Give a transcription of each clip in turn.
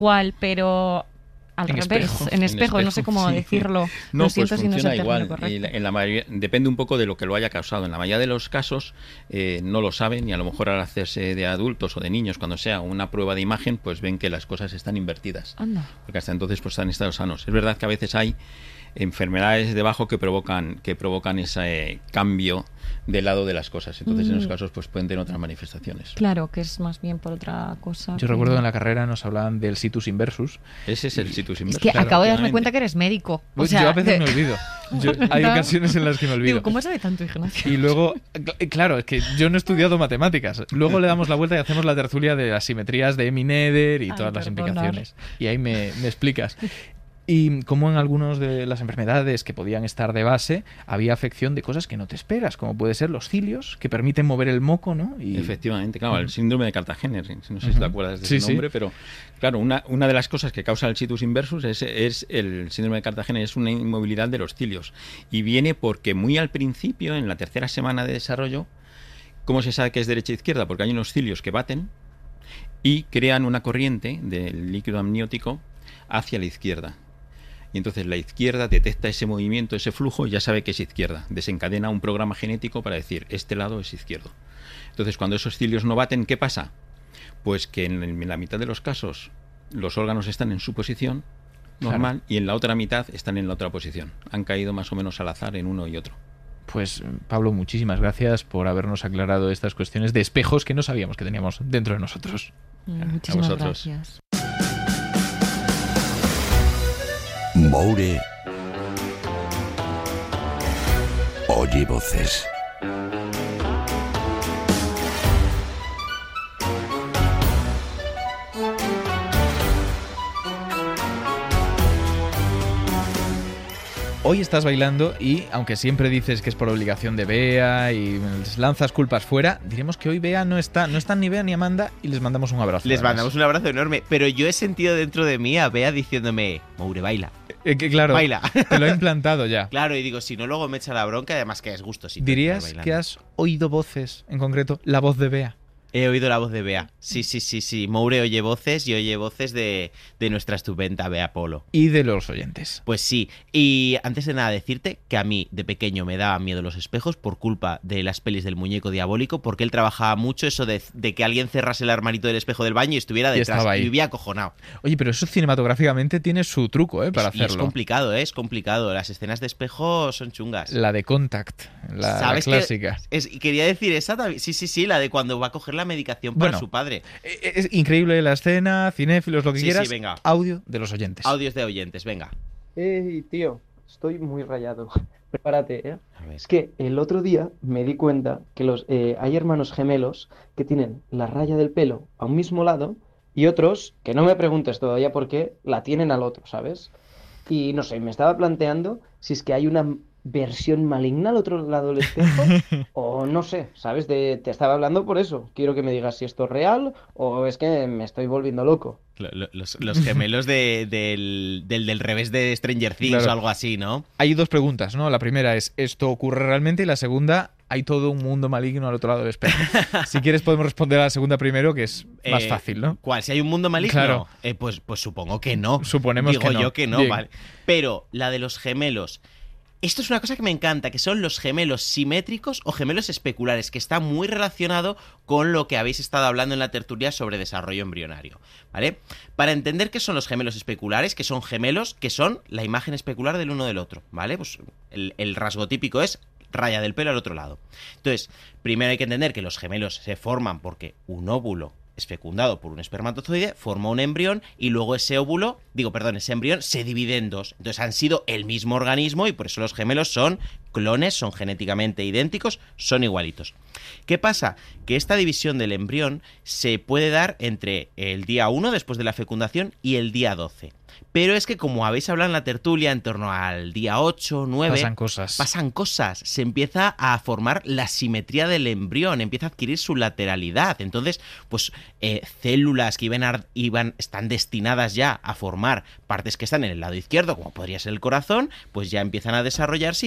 igual, pero al En revés, espejo. en espejo, no sé cómo sí. decirlo. No, Lo pues siento si no es funciona el término igual. correcto. En la mayoría, depende un poco de lo que lo haya causado. En la mayoría de los casos no lo saben y a lo mejor al hacerse de adultos o de niños, cuando sea una prueba de imagen, pues ven que las cosas están invertidas. Anda. Porque hasta entonces pues están en estados sanos. Es verdad que a veces hay enfermedades debajo que provocan ese cambio del lado de las cosas. Entonces en esos casos pues pueden tener otras manifestaciones. Claro, que es más bien por otra cosa. Yo recuerdo que en la carrera nos hablaban del situs inversus. Ese es el situs Es inversus. que claro, acabo de darme efectivamente. cuenta que eres médico. O Pues sea, yo a veces me olvido. Hay ocasiones en las que me olvido. Digo, ¿cómo sabe tanto Ignacio? Y luego, claro, es que yo no he estudiado matemáticas. Luego le damos la vuelta y hacemos la tertulia de las simetrías de Emi-Nether y Ay, todas las perdonar. implicaciones. Y ahí me explicas. Y como en algunas de las enfermedades que podían estar de base, había afección de cosas que no te esperas, como puede ser los cilios, que permiten mover el moco, ¿no? Y... Efectivamente, claro, el síndrome de Cartagena, no sé si te acuerdas de ese nombre, pero claro, una de las cosas que causa el situs inversus es el síndrome de Cartagena, es una inmovilidad de los cilios. Y viene porque muy al principio, en la tercera semana de desarrollo, ¿cómo se sabe que es derecha e izquierda? Porque hay unos cilios que baten y crean una corriente del líquido amniótico hacia la izquierda. Y entonces la izquierda detecta ese movimiento, ese flujo, y ya sabe que es izquierda. Desencadena un programa genético para decir, este lado es izquierdo. Entonces, cuando esos cilios no baten, ¿qué pasa? Pues que en la mitad de los casos los órganos están en su posición normal, claro, y en la otra mitad están en la otra posición. Han caído más o menos al azar en uno y otro. Pues, Pablo, muchísimas gracias por habernos aclarado estas cuestiones de espejos que no sabíamos que teníamos dentro de nosotros. Muchísimas gracias. Moure oye voces. Hoy estás bailando y, aunque siempre dices que es por obligación de Bea y les lanzas culpas fuera, diremos que hoy Bea no están ni Bea ni Amanda y les mandamos un abrazo. Les mandamos un abrazo enorme, pero yo he sentido dentro de mí a Bea diciéndome, Moure, baila. Que claro, baila. Te lo he implantado ya. Claro, y digo, si no, luego me echa la bronca, además que es gusto. ¿Dirías que has oído voces, en concreto, la voz de Bea? He oído la voz de Bea. Sí. Moure oye voces y oye voces de nuestra estupenda Bea Polo. Y de los oyentes. Pues sí. Y antes de nada decirte que a mí de pequeño me daban miedo los espejos por culpa de las pelis del muñeco diabólico, porque él trabajaba mucho eso de que alguien cerrase el armarito del espejo del baño y estuviera detrás. Y vivía acojonado. Oye, pero eso cinematográficamente tiene su truco, para hacerlo. Es complicado, es complicado. Las escenas de espejo son chungas. La de Contact, la clásica. Quería decir esa también. Sí, la de cuando va a coger la medicación para su padre. Es increíble la escena, cinéfilos, lo que quieras. Sí, venga. Audio de los oyentes. Audios de oyentes, venga. Tío, estoy muy rayado. Prepárate, ¿eh? Es que el otro día me di cuenta que hay hermanos gemelos que tienen la raya del pelo a un mismo lado y otros, que no me preguntes todavía por qué, la tienen al otro, ¿sabes? Y no sé, me estaba planteando si es que hay una versión maligna al otro lado del espejo o no sé, ¿sabes? Te estaba hablando por eso. Quiero que me digas si esto es real o es que me estoy volviendo loco. Los gemelos del revés de Stranger Things, claro, o algo así, ¿no? Hay dos preguntas, ¿no? La primera es, ¿esto ocurre realmente? Y la segunda, ¿hay todo un mundo maligno al otro lado del espejo? Si quieres podemos responder a la segunda primero, que es más fácil, ¿no? ¿Cuál? ¿Si hay un mundo maligno? Claro. Pues supongo que no. Suponemos que no. Digo yo que no, bien. Vale. Pero la de los gemelos... Esto es una cosa que me encanta, que son los gemelos simétricos o gemelos especulares, que está muy relacionado con lo que habéis estado hablando en la tertulia sobre desarrollo embrionario, ¿vale? Para entender qué son los gemelos especulares, que son gemelos que son la imagen especular del uno del otro, ¿vale? Pues el rasgo típico es raya del pelo al otro lado. Entonces, primero hay que entender que los gemelos se forman porque un óvulo es fecundado por un espermatozoide, forma un embrión y luego ese embrión se divide en dos. Entonces han sido el mismo organismo y por eso los gemelos son clones, son genéticamente idénticos, son igualitos. ¿Qué pasa? Que esta división del embrión se puede dar entre el día 1 después de la fecundación y el día 12. Pero es que como habéis hablado en la tertulia, en torno al día 8, 9... Pasan cosas. Se empieza a formar la simetría del embrión, empieza a adquirir su lateralidad. Entonces, pues células que están destinadas ya a formar partes que están en el lado izquierdo, como podría ser el corazón, pues ya empiezan a desarrollarse,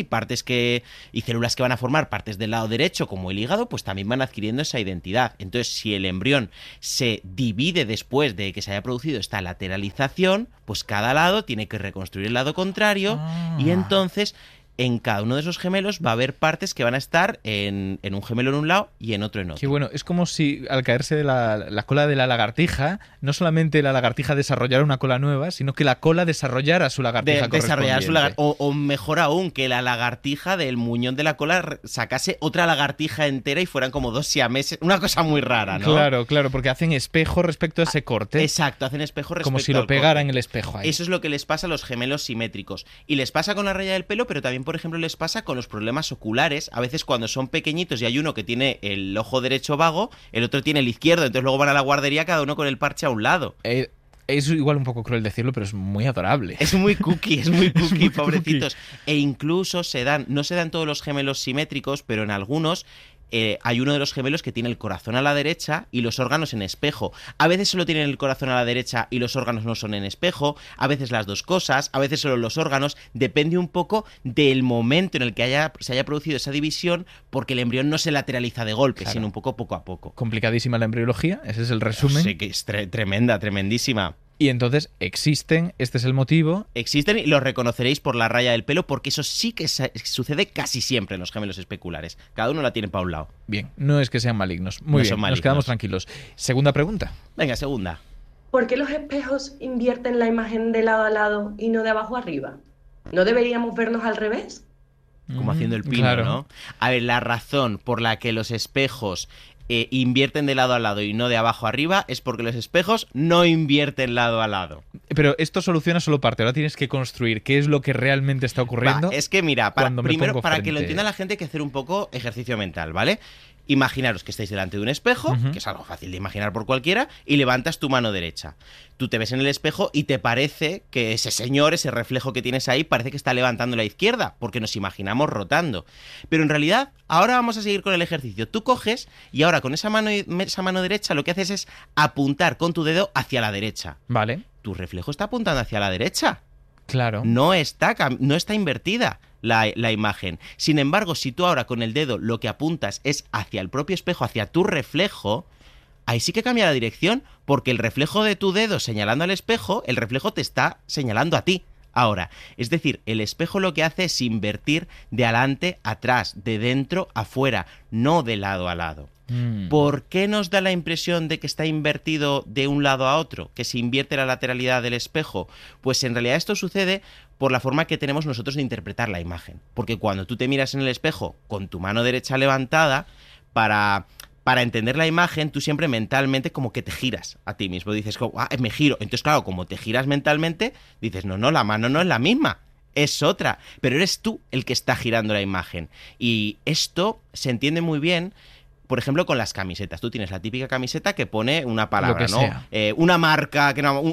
y células que van a formar partes del lado derecho, como el hígado, pues también van adquiriendo esa identidad. Entonces, si el embrión se divide después de que se haya producido esta lateralización, pues cada lado tiene que reconstruir el lado contrario, y entonces en cada uno de esos gemelos va a haber partes que van a estar en un gemelo en un lado y en otro en otro. Qué bueno, es como si al caerse de la cola de la lagartija, no solamente la lagartija desarrollara una cola nueva, sino que la cola desarrollara su lagartija correspondiente. O mejor aún, que la lagartija del muñón de la cola sacase otra lagartija entera y fueran como 2 siameses. Una cosa muy rara, ¿no? Claro, porque hacen espejo respecto a ese corte. Exacto, hacen espejo respecto como si lo pegaran en el espejo ahí. Eso es lo que les pasa a los gemelos simétricos. Y les pasa con la raya del pelo, pero también, por ejemplo, les pasa con los problemas oculares. A veces cuando son pequeñitos y hay uno que tiene el ojo derecho vago, el otro tiene el izquierdo, entonces luego van a la guardería cada uno con el parche a un lado. Es igual un poco cruel decirlo, pero es muy adorable. Es muy cookie, pobrecitos. E incluso no se dan todos los gemelos simétricos, pero en algunos hay uno de los gemelos que tiene el corazón a la derecha y los órganos en espejo. A veces solo tienen el corazón a la derecha y los órganos no son en espejo, a veces las dos cosas, a veces solo los órganos. Depende un poco del momento en el que se haya producido esa división, porque el embrión no se lateraliza de golpe, sino un poco a poco. Complicadísima la embriología, ese es el resumen. Sí, que es tremendísima. Y entonces existen, este es el motivo. Existen y los reconoceréis por la raya del pelo, porque eso sí que sucede casi siempre en los gemelos especulares. Cada uno la tiene para un lado. Bien, no es que sean malignos. Muy bien, nos quedamos tranquilos. Segunda pregunta. Venga, segunda. ¿Por qué los espejos invierten la imagen de lado a lado y no de abajo arriba? ¿No deberíamos vernos al revés? Como haciendo el pino, claro, ¿no? A ver, la razón por la que los espejos invierten de lado a lado y no de abajo a arriba es porque los espejos no invierten lado a lado. Pero esto soluciona solo parte. Ahora tienes que construir qué es lo que realmente está ocurriendo. Es que mira, primero, para que lo entienda la gente, hay que hacer un poco ejercicio mental, ¿vale? Imaginaros que estáis delante de un espejo, que es algo fácil de imaginar por cualquiera, y levantas tu mano derecha. Tú te ves en el espejo y te parece que ese señor, ese reflejo que tienes ahí, parece que está levantando la izquierda, porque nos imaginamos rotando. Pero en realidad, ahora vamos a seguir con el ejercicio. Tú coges y ahora con esa mano derecha lo que haces es apuntar con tu dedo hacia la derecha. Vale. Tu reflejo está apuntando hacia la derecha. Claro. No está invertida la imagen. Sin embargo, si tú ahora con el dedo lo que apuntas es hacia el propio espejo, hacia tu reflejo, ahí sí que cambia la dirección, porque el reflejo de tu dedo señalando al espejo, el reflejo te está señalando a ti. Ahora, es decir, el espejo lo que hace es invertir de adelante a atrás, de dentro a fuera, no de lado a lado. ¿Por qué nos da la impresión de que está invertido de un lado a otro, que se invierte la lateralidad del espejo? Pues en realidad esto sucede por la forma que tenemos nosotros de interpretar la imagen. Porque cuando tú te miras en el espejo con tu mano derecha levantada, para entender la imagen, tú siempre mentalmente como que te giras a ti mismo. Dices, me giro. Entonces, claro, como te giras mentalmente, dices, no, la mano no es la misma. Es otra, pero eres tú el que está girando la imagen. Y esto se entiende muy bien, por ejemplo, con las camisetas. Tú tienes la típica camiseta que pone una palabra, ¿no? Una marca,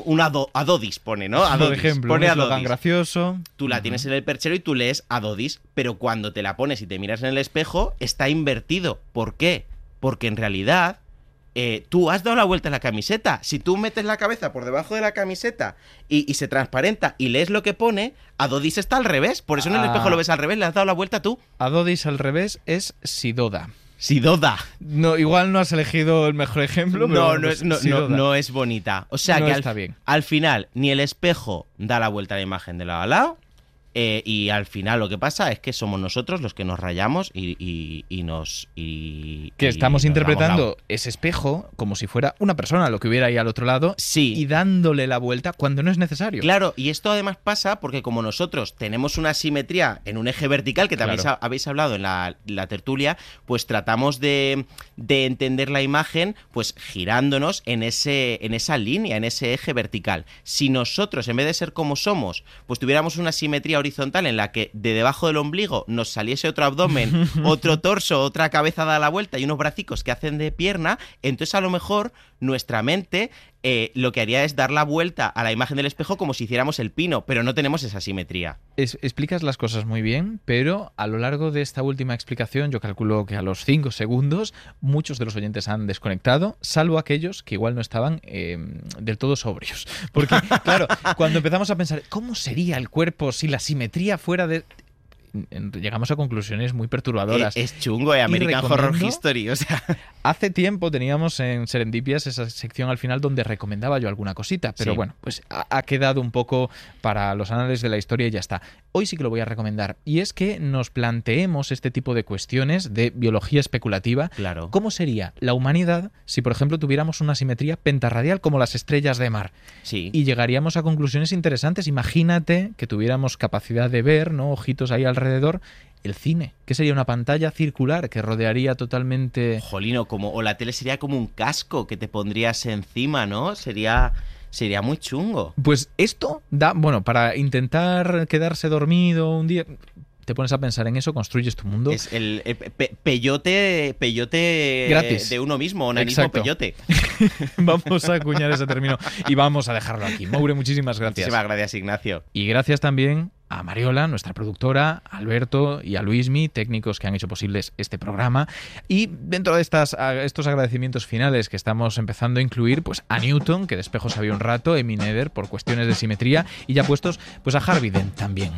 Adodis pone, ¿no? Adodis, por ejemplo, pone un eslogan gracioso. Tú la tienes en el perchero y tú lees Adodis, pero cuando te la pones y te miras en el espejo, está invertido. ¿Por qué? Porque en realidad tú has dado la vuelta a la camiseta. Si tú metes la cabeza por debajo de la camiseta y se transparenta y lees lo que pone, Adodis está al revés. Por eso en el espejo lo ves al revés, le has dado la vuelta tú. Adodis al revés es Sidoda. Sidoda. No, igual no has elegido el mejor ejemplo, pero no es bonita. O sea no que está bien. Al final ni el espejo da la vuelta a la imagen de lado a lado. Y al final lo que pasa es que somos nosotros los que nos rayamos y estamos interpretando ese espejo como si fuera una persona lo que hubiera ahí al otro lado, sí, y dándole la vuelta cuando no es necesario. Claro, y esto además pasa porque como nosotros tenemos una simetría en un eje vertical, que también habéis hablado en la tertulia, pues tratamos de entender la imagen pues girándonos en esa línea, en ese eje vertical. Si nosotros, en vez de ser como somos, pues tuviéramos una simetría horizontal en la que de debajo del ombligo nos saliese otro abdomen, otro torso, otra cabeza dada la vuelta y unos bracicos que hacen de pierna, entonces a lo mejor nuestra mente lo que haría es dar la vuelta a la imagen del espejo como si hiciéramos el pino, pero no tenemos esa simetría. Explicas las cosas muy bien, pero a lo largo de esta última explicación, yo calculo que a los 5 segundos muchos de los oyentes han desconectado, salvo aquellos que igual no estaban del todo sobrios. Porque, claro, cuando empezamos a pensar, ¿cómo sería el cuerpo si la simetría fuera de...? Llegamos a conclusiones muy perturbadoras. Es chungo, American Horror History, o sea... Hace tiempo teníamos en Serendipias esa sección al final donde recomendaba yo alguna cosita, pero bueno, pues ha quedado un poco para los anales de la historia y ya está. Hoy sí que lo voy a recomendar, y es que nos planteemos este tipo de cuestiones de biología especulativa. Claro. ¿Cómo sería la humanidad si, por ejemplo, tuviéramos una simetría pentarradial como las estrellas de mar? Sí. Y llegaríamos a conclusiones interesantes. Imagínate que tuviéramos capacidad de ver, ¿no? Ojitos ahí alrededor. El cine, que sería una pantalla circular que rodearía totalmente... Jolino, o la tele sería como un casco que te pondrías encima, ¿no? Sería muy chungo. Pues esto da, bueno, para intentar quedarse dormido un día... Te pones a pensar en eso, construyes tu mundo. Es el peyote gratis de uno mismo, onanismo. Exacto. Peyote. Vamos a acuñar ese término y vamos a dejarlo aquí. Maure, muchísimas gracias. Muchísimas gracias, Ignacio. Y gracias también a Mariola, nuestra productora, a Alberto y a Luismi, técnicos que han hecho posibles este programa. Y dentro de estos agradecimientos finales que estamos empezando a incluir, pues a Newton, que de espejos había un rato, Emi Neder por cuestiones de simetría, y ya puestos, pues a Harvey Dent también.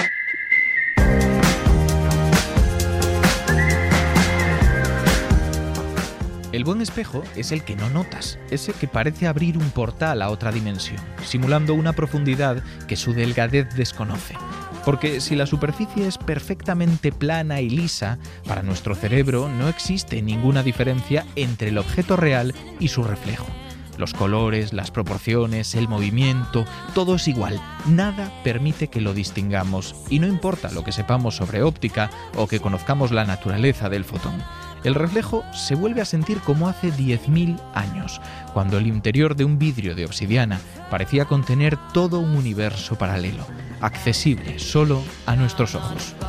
El buen espejo es el que no notas, ese que parece abrir un portal a otra dimensión, simulando una profundidad que su delgadez desconoce. Porque si la superficie es perfectamente plana y lisa, para nuestro cerebro no existe ninguna diferencia entre el objeto real y su reflejo. Los colores, las proporciones, el movimiento, todo es igual. Nada permite que lo distingamos, y no importa lo que sepamos sobre óptica o que conozcamos la naturaleza del fotón. El reflejo se vuelve a sentir como hace 10.000 años, cuando el interior de un vidrio de obsidiana parecía contener todo un universo paralelo, accesible solo a nuestros ojos.